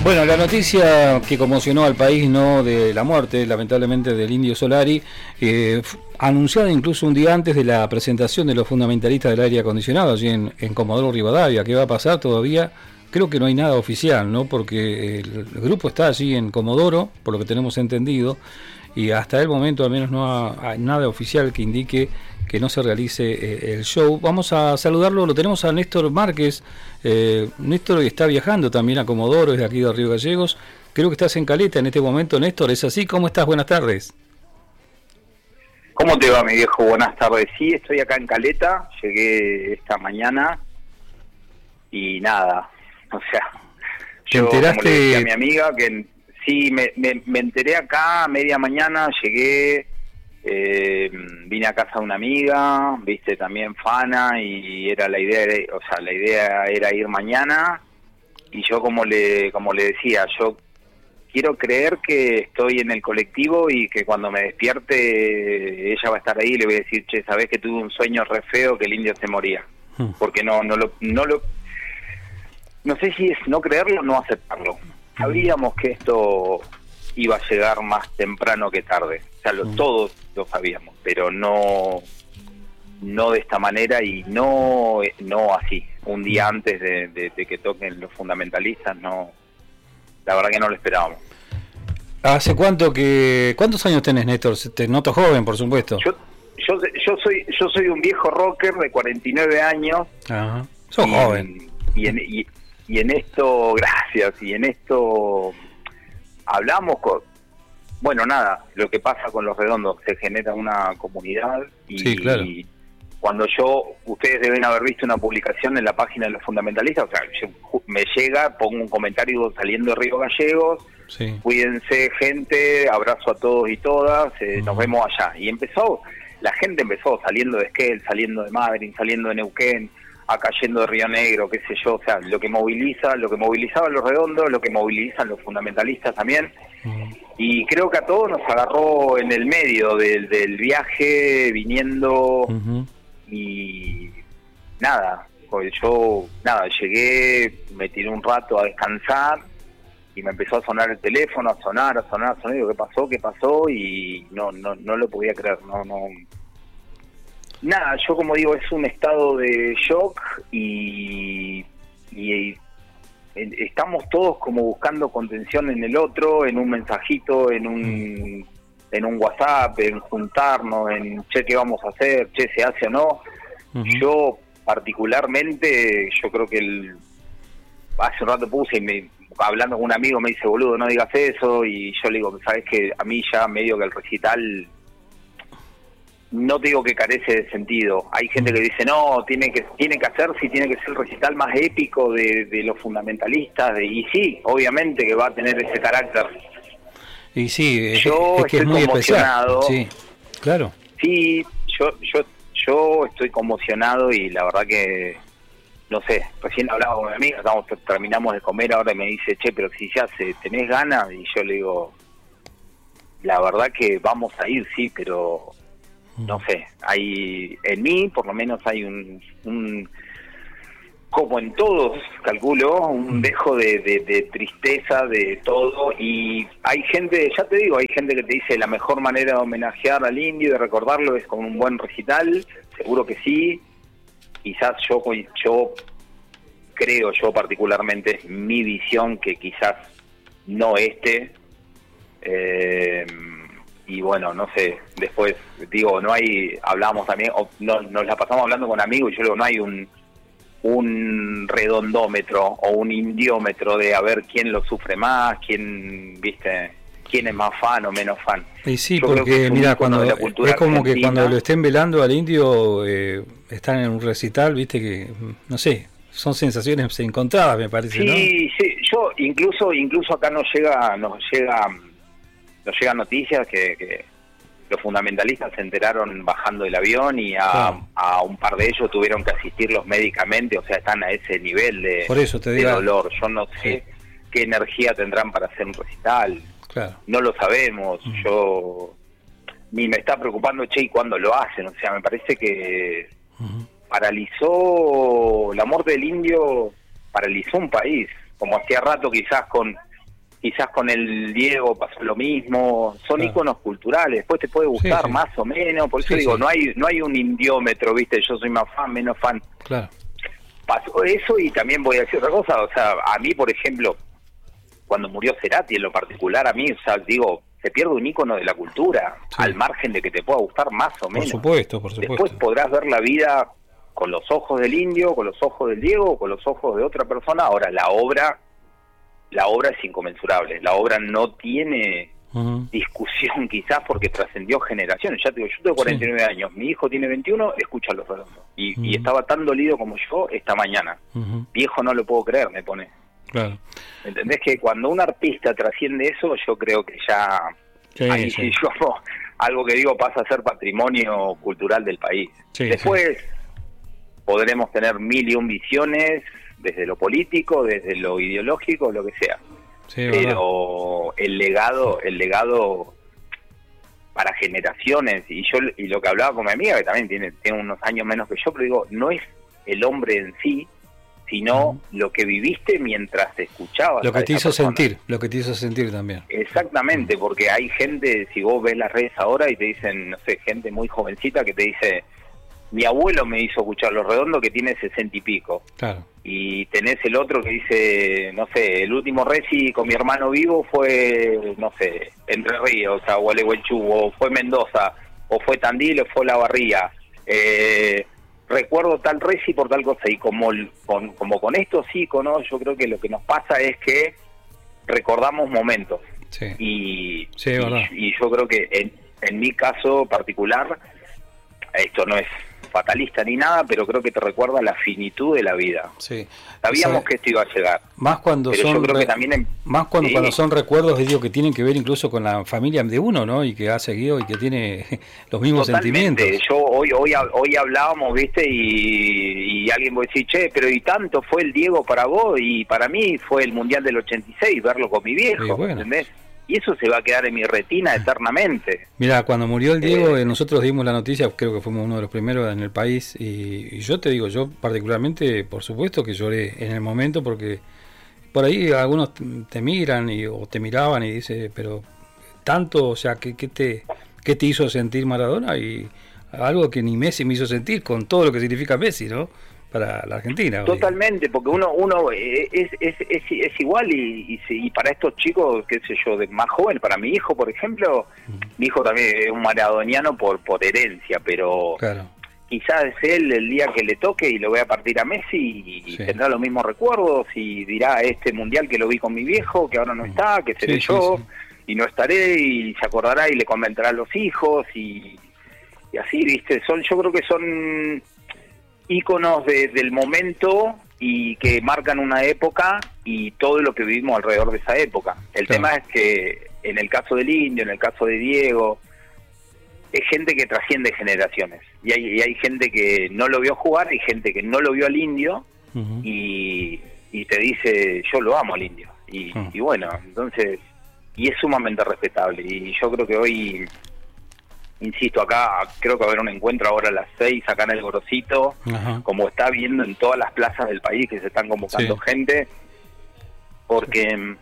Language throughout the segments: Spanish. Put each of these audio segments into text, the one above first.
Bueno, la noticia que conmocionó al país, no de la muerte, lamentablemente, del Indio Solari, anunciada incluso un día antes de la presentación de los fundamentalistas del aire acondicionado allí en Comodoro Rivadavia. ¿Qué va a pasar todavía? Creo que no hay nada oficial, ¿no? Porque el grupo está allí en Comodoro, por lo que tenemos entendido, y hasta el momento al menos no hay nada oficial que indique que no se realice el show. Vamos a saludarlo, lo tenemos a Néstor Márquez. Néstor está viajando también a Comodoro, es de aquí de Río Gallegos. Creo que estás en Caleta en este momento, Néstor, ¿es así? ¿Cómo estás? Buenas tardes. ¿Cómo te va, mi viejo? Buenas tardes. Sí, estoy acá en Caleta, llegué esta mañana y nada, o sea, yo como le decía a mi amiga, que sí, me enteré acá a media mañana, llegué, vine a casa de una amiga, viste, también fana, y era la idea era ir mañana, y yo como le decía, yo quiero creer que estoy en el colectivo y que cuando me despierte ella va a estar ahí y le voy a decir, che, sabés que tuve un sueño re feo que el indio se moría, porque no sé si es no creerlo o no aceptarlo. Sabíamos que esto iba a llegar más temprano que tarde, o sea, todos lo sabíamos, pero no de esta manera y no así, un día antes de que toquen los fundamentalistas, no, la verdad que no lo esperábamos. ¿Hace cuántos años tenés, Néstor? Te noto joven, por supuesto. Yo soy un viejo rocker de 49 años. Ajá. Sos joven. Y en esto, gracias, y en esto hablamos bueno, nada, lo que pasa con Los Redondos, se genera una comunidad y, sí, claro. Y cuando ustedes deben haber visto una publicación en la página de los fundamentalistas, o sea, me llega, pongo un comentario saliendo de Río Gallegos, sí. Cuídense gente, abrazo a todos y todas, nos vemos allá. Y la gente empezó saliendo de Esquel, saliendo de Madrid, saliendo de Neuquén, acá yendo de Río Negro, qué sé yo, o sea, lo que movilizaba Los Redondos, lo que movilizan los fundamentalistas también, y creo que a todos nos agarró en el medio del viaje, viniendo, y nada, llegué, me tiré un rato a descansar, y me empezó a sonar el teléfono, a sonar, y digo, ¿qué pasó? Y no lo podía creer, Nada, yo como digo, es un estado de shock y estamos todos como buscando contención en el otro, en un mensajito, en un WhatsApp, en juntarnos, en che, ¿qué vamos a hacer? Che, ¿se hace o no? Yo particularmente, yo creo que hace un rato hablando con un amigo me dice, boludo, no digas eso, y yo le digo, sabes que a mí ya medio que el recital, no te digo que carece de sentido. Hay gente que dice, no, tiene que ser el recital más épico de los fundamentalistas, y sí, obviamente que va a tener ese carácter. Y sí, yo es que es muy conmocionado. Sí, claro. Sí, yo estoy conmocionado y la verdad que, no sé, recién hablaba con mi amiga, terminamos de comer ahora y me dice, che, pero si ya tenés ganas, y yo le digo, la verdad que vamos a ir, sí, pero no sé, en mí por lo menos hay un como en todos, calculo, un dejo de tristeza de todo, y hay gente, ya te digo, hay gente que te dice la mejor manera de homenajear al indio, de recordarlo, es con un buen recital, seguro que sí, quizás yo creo, yo particularmente, es mi visión, que quizás no y bueno, no sé, después digo, hablamos también, nos la pasamos hablando con amigos, y yo digo, no hay un redondómetro o un indiómetro de a ver quién lo sufre más, quién es más fan o menos fan. Y sí, porque mira, es como que cuando lo estén velando al indio, están en un recital, viste que, no sé, son sensaciones encontradas, me parece, ¿no? Sí, yo incluso acá nos llegan noticias que los fundamentalistas se enteraron bajando del avión, y a un par de ellos tuvieron que asistirlos médicamente, o sea, están a ese nivel de dolor. Yo no sé qué energía tendrán para hacer un recital. Claro. No lo sabemos. Yo ni me está preocupando, che, ¿y cuándo lo hacen? O sea, me parece que paralizó la muerte del indio, paralizó un país, como hacía rato quizás con quizás con el Diego pasó lo mismo, son íconos culturales, después te puede gustar más o menos, por eso digo, no hay un indiómetro, ¿viste? Yo soy más fan, menos fan. Claro. Pasó eso, y también voy a decir otra cosa, o sea, a mí, por ejemplo, cuando murió Cerati en lo particular, a mí, o sea, digo, se pierde un ícono de la cultura, al margen de que te pueda gustar más o menos. Por supuesto. Después podrás ver la vida con los ojos del Indio, con los ojos del Diego, con los ojos de otra persona. Ahora, la obra es inconmensurable, la obra no tiene discusión, quizás porque trascendió generaciones. Ya te digo, yo tengo 49 años, mi hijo tiene 21, escucha Los Redondos, y estaba tan dolido como yo esta mañana. Viejo, no lo puedo creer, me pone. Claro. ¿Entendés? Que cuando un artista trasciende eso, yo creo que ya algo que digo pasa a ser patrimonio cultural del país. Después podremos tener 1001 visiones, desde lo político, desde lo ideológico, lo que sea. Pero el legado para generaciones, y lo que hablaba con mi amiga, que también tiene unos años menos que yo, pero digo, no es el hombre en sí, sino lo que viviste mientras escuchabas. Lo que te hizo sentir también. Exactamente, porque hay gente, si vos ves las redes ahora y te dicen, no sé, gente muy jovencita que te dice, mi abuelo me hizo escuchar Los Redondos, que tiene 60 y pico. Claro. Y tenés el otro que dice, no sé, el último reci con mi hermano vivo fue, no sé, Entre Ríos, o Gualeguaychú, o fue Mendoza, o fue Tandil, o fue La Barría. Recuerdo tal reci por tal cosa, y como con estos íconos, yo creo que lo que nos pasa es que recordamos momentos. Y yo creo que en mi caso particular, esto no es fatalista ni nada, pero creo que te recuerda la finitud de la vida. Sabíamos que esto iba a llegar. Más cuando son, yo creo que también cuando son recuerdos, digo, que tienen que ver incluso con la familia de uno, ¿no? Y que ha seguido y que tiene los mismos sentimientos. Yo hoy hablábamos, ¿viste? Y alguien puede decir, che, pero y tanto fue el Diego para vos, y para mí fue el Mundial del 86, verlo con mi viejo, ¿entendés? Y eso se va a quedar en mi retina eternamente. Mira, cuando murió el Diego, nosotros dimos la noticia, creo que fuimos uno de los primeros en el país, y yo te digo, yo particularmente, por supuesto que lloré en el momento, porque por ahí algunos te miran o te miraban y dicen, pero tanto, o sea, ¿qué te hizo sentir Maradona? Y algo que ni Messi me hizo sentir, con todo lo que significa Messi, ¿no? Para la Argentina. Totalmente, porque uno es igual, y para estos chicos, qué sé yo, de más joven, para mi hijo, por ejemplo, mi hijo también es un maradoniano por herencia, pero quizás él el día que le toque y lo vea partir a Messi y tendrá los mismos recuerdos y dirá, este mundial que lo vi con mi viejo, que ahora no está, que seré yo, y no estaré, y se acordará y le comentará a los hijos, y así, ¿viste? Yo creo que son íconos del momento, y que marcan una época y todo lo que vivimos alrededor de esa época. El tema es que en el caso del Indio, en el caso de Diego, es gente que trasciende generaciones, y hay gente que no lo vio jugar, y gente que no lo vio al Indio, y te dice, yo lo amo al Indio, y bueno, entonces, y es sumamente respetable, y yo creo que hoy, insisto, acá creo que va a haber un encuentro ahora a las 6 acá en el Gorosito, como está viendo en todas las plazas del país que se están convocando gente, porque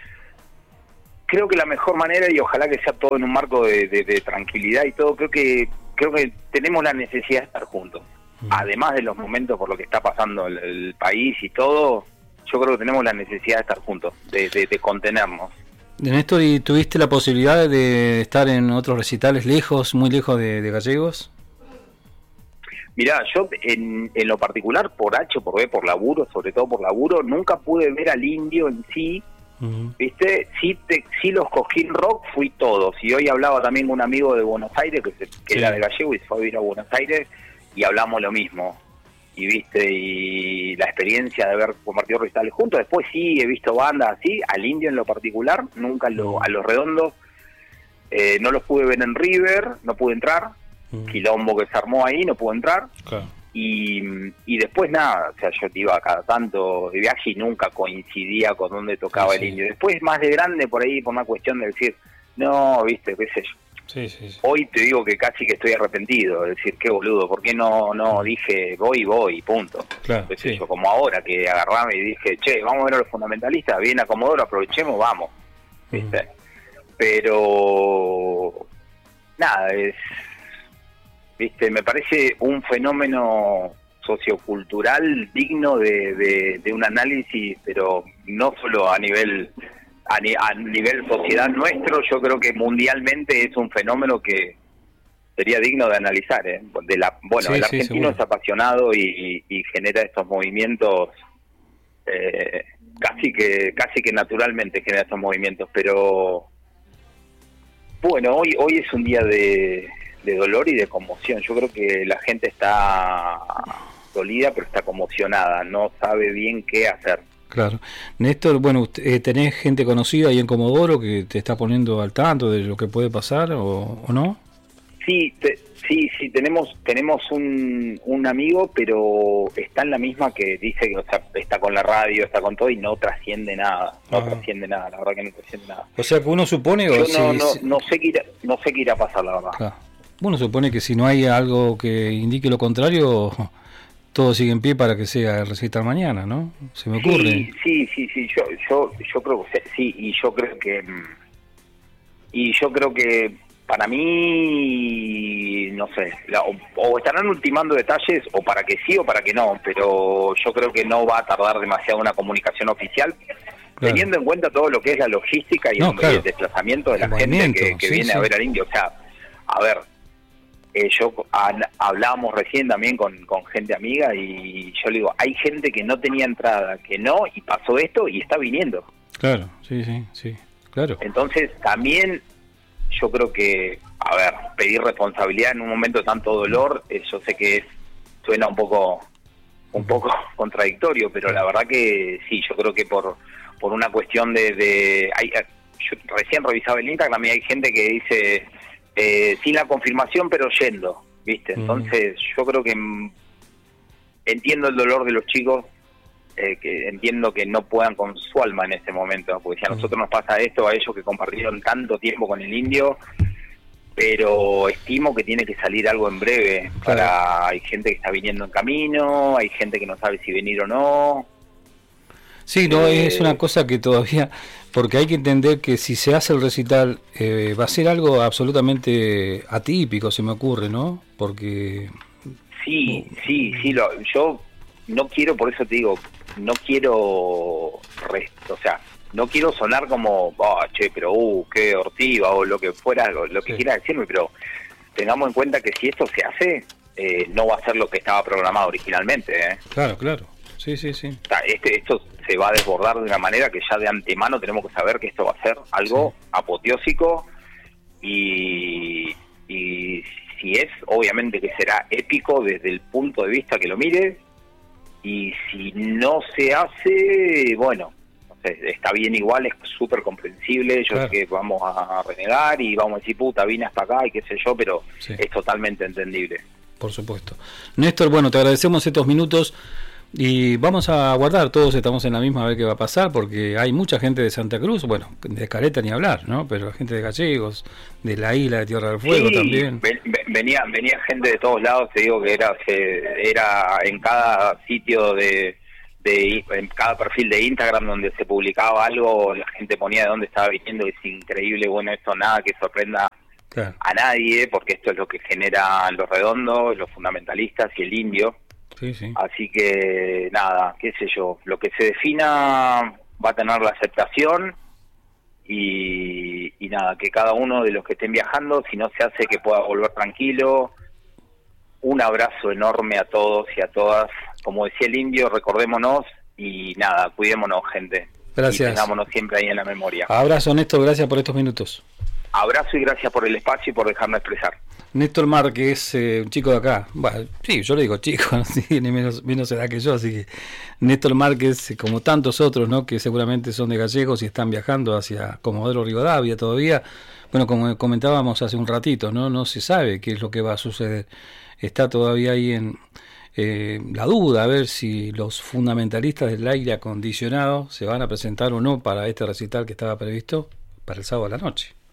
creo que la mejor manera, y ojalá que sea todo en un marco de tranquilidad y todo, creo que tenemos la necesidad de estar juntos. Además de los momentos por lo que está pasando el país y todo, yo creo que tenemos la necesidad de estar juntos, de contenernos. Néstor, ¿y tuviste la posibilidad de estar en otros recitales muy lejos de Gallegos? Mirá, yo en lo particular, por H, por B, por laburo, sobre todo por laburo, nunca pude ver al Indio en sí, ¿viste? Sí los Cosquín Rock fui todos, y hoy hablaba también con un amigo de Buenos Aires, que era de Gallego y se fue a vivir a Buenos Aires, y hablamos lo mismo. Y viste, y la experiencia de haber compartido recitales juntos. Después sí he visto bandas así, al Indio en lo particular, nunca a Los Redondos, no los pude ver en River, no pude entrar, quilombo que se armó ahí, no pude entrar, y después nada, o sea, yo iba cada tanto de viaje y nunca coincidía con donde tocaba el Indio. Después más de grande por ahí, por una cuestión de decir, no, viste, qué sé yo. Hoy te digo que casi que estoy arrepentido, es decir, qué boludo, ¿por qué no dije voy, punto? Yo, como ahora que agarrame y dije, che, vamos a ver a los fundamentalistas, bien a Comodoro, aprovechemos, vamos. ¿viste? Pero nada, ¿viste? Me parece un fenómeno sociocultural digno de un análisis, pero no solo a nivel sociedad nuestro. Yo creo que mundialmente es un fenómeno que sería digno de analizar, ¿eh? El argentino es apasionado y genera estos movimientos, casi que naturalmente genera estos movimientos, pero bueno, hoy es un día de dolor y de conmoción. Yo creo que la gente está dolida, pero está conmocionada, no sabe bien qué hacer. Claro. Néstor, bueno, ¿tenés gente conocida ahí en Comodoro que te está poniendo al tanto de lo que puede pasar o no? Sí, tenemos un amigo, pero está en la misma que dice que, o sea, está con la radio, está con todo y no trasciende nada, la verdad que no trasciende nada. O sea que uno supone... Yo no sé qué irá a pasar, la verdad. Claro. Uno supone que si no hay algo que indique lo contrario, todo sigue en pie para que sea el recital mañana, ¿no? Se me ocurre. Sí, yo creo que sí, y yo creo que para mí, no sé, o estarán ultimando detalles, o para que sí o para que no, pero yo creo que no va a tardar demasiado una comunicación oficial, teniendo en cuenta todo lo que es la logística y el desplazamiento de la gente que viene a ver al Indio. O sea, a ver, hablábamos recién también con gente amiga y yo le digo, hay gente que no tenía entrada, que no, y pasó esto y está viniendo. Claro, sí, claro. Entonces también yo creo que, a ver, pedir responsabilidad en un momento de tanto dolor, yo sé que suena un poco contradictorio, pero la verdad que sí, yo creo que por una cuestión yo recién revisaba el Instagram y hay gente que dice sin la confirmación pero yendo, ¿viste? Entonces yo creo que entiendo el dolor de los chicos, que entiendo que no puedan con su alma en ese momento, porque si a nosotros nos pasa esto, a ellos que compartieron tanto tiempo con el Indio, pero estimo que tiene que salir algo en breve. Hay gente que está viniendo en camino, hay gente que no sabe si venir o no. Sí, no, es una cosa que todavía, porque hay que entender que si se hace el recital va a ser algo absolutamente atípico, se me ocurre, ¿no? Porque... Sí, yo no quiero, por eso te digo, no quiero sonar como, pero qué ortiva, o lo que fuera, lo que quiera decirme, pero tengamos en cuenta que si esto se hace, no va a ser lo que estaba programado originalmente, ¿eh? Claro, sí. Esto se va a desbordar de una manera que ya de antemano tenemos que saber que esto va a ser algo apoteósico y si es, obviamente que será épico desde el punto de vista que lo mires, y si no se hace, bueno, está bien igual, es súper comprensible. Yo sé que vamos a renegar y vamos a decir, puta, vine hasta acá y qué sé yo, pero es totalmente entendible. Por supuesto. Néstor, bueno, te agradecemos estos minutos y vamos a aguardar, todos estamos en la misma a ver qué va a pasar, porque hay mucha gente de Santa Cruz, bueno, de Caleta ni hablar, ¿no? Pero gente de Gallegos, de la isla de Tierra del Fuego también. Venía gente de todos lados, te digo que era en cada sitio en cada perfil de Instagram donde se publicaba algo, la gente ponía de dónde estaba viniendo. Es increíble, bueno, esto nada que sorprenda a nadie, porque esto es lo que genera Los Redondos, los fundamentalistas y el Indio. Sí. Así que nada, qué sé yo, lo que se defina va a tener la aceptación y nada, que cada uno de los que estén viajando, si no se hace, que pueda volver tranquilo. Un abrazo enorme a todos y a todas. Como decía el Indio, recordémonos y nada, cuidémonos, gente. Gracias. Y tengámonos siempre ahí en la memoria. Abrazo, Néstor, gracias por estos minutos. Abrazo y gracias por el espacio y por dejarme expresar. Néstor Márquez, un chico de acá. Bueno, sí, yo le digo chico, no tiene menos edad que yo, así que Néstor Márquez, como tantos otros, ¿no? Que seguramente son de Gallegos y están viajando hacia Comodoro Rivadavia todavía. Bueno, como comentábamos hace un ratito, no se sabe qué es lo que va a suceder. Está todavía ahí en la duda a ver si los fundamentalistas del aire acondicionado se van a presentar o no para este recital que estaba previsto para el sábado a la noche.